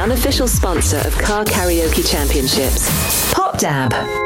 unofficial sponsor of Car Karaoke Championships. Pop Dab.